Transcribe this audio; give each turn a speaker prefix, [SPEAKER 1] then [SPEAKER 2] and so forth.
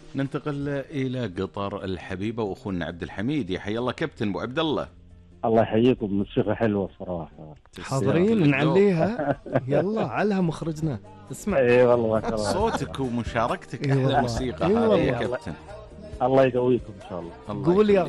[SPEAKER 1] ننتقل إلى قطر الحبيبة وأخونا عبد الحميد. يا حي الله كابتن أبو عبد الله.
[SPEAKER 2] الله يحييكم، موسيقى حلوة صراحة.
[SPEAKER 3] حاضرين نعليها. يلا علها مخرجنا تسمع.
[SPEAKER 2] اي والله ما شاء الله.
[SPEAKER 1] صوتك ومشاركتك
[SPEAKER 3] إي
[SPEAKER 1] أحلى
[SPEAKER 3] والله.
[SPEAKER 1] موسيقى
[SPEAKER 3] إي
[SPEAKER 1] هذه
[SPEAKER 3] والله.
[SPEAKER 1] يا كابتن.
[SPEAKER 2] الله يقويكم ان شاء الله.
[SPEAKER 1] الله
[SPEAKER 3] قول يا